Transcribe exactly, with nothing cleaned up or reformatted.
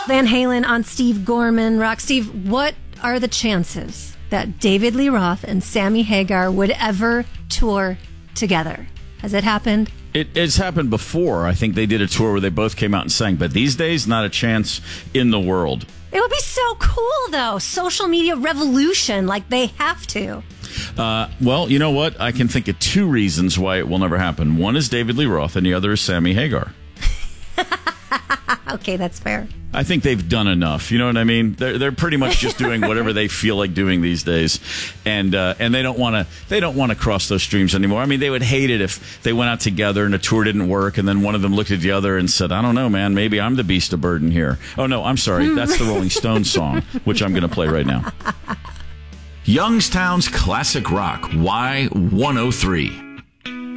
Van Halen on Steve Gorman. Rock, Steve, what are the chances that David Lee Roth and Sammy Hagar would ever tour together? Has it happened? It, it's happened before. I think they did a tour where they both came out and sang. But these days, not a chance in the world. It would be so cool, though. Social media revolution, like they have to. Uh, well, you know what? I can think of two reasons why it will never happen. One is David Lee Roth, and the other is Sammy Hagar. Okay, that's fair. I think they've done enough. You know what I mean? They're they're pretty much just doing whatever they feel like doing these days, and uh, and they don't want to they don't want to cross those streams anymore. I mean, they would hate it if they went out together and a tour didn't work, and then one of them looked at the other and said, "I don't know, man. Maybe I'm the beast of burden here." Oh no, I'm sorry. That's the Rolling Stones song, which I'm going to play right now. Youngstown's classic rock, Y one oh three.